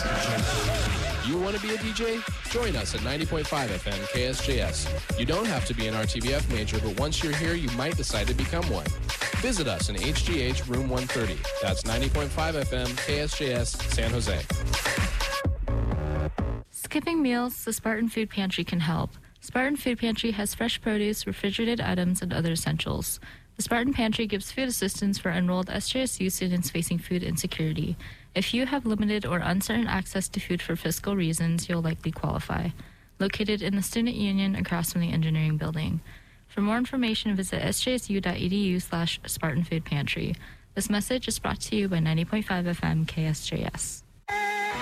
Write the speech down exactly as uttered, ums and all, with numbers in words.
You want to be a D J? Join us at ninety point five F M K S J S. You don't have to be an R T V F major, but once you're here, you might decide to become one. Visit us in H G H Room one thirty. That's ninety point five F M K S J S, San Jose. Skipping meals, the Spartan Food Pantry can help. Spartan Food Pantry has fresh produce, refrigerated items, and other essentials. The Spartan Pantry gives food assistance for enrolled S J S U students facing food insecurity. If you have limited or uncertain access to food for fiscal reasons, you'll likely qualify. Located in the Student Union across from the Engineering Building. For more information, visit s j s u dot e d u slash Spartan Food Pantry. This message is brought to you by ninety point five F M K S J S.